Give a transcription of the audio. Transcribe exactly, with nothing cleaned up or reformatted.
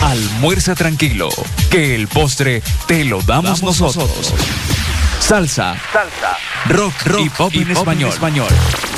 Almuerza tranquilo, que el postre te lo damos, damos nosotros. nosotros. Salsa, Salsa, rock, rock y pop, y en, pop español. en español.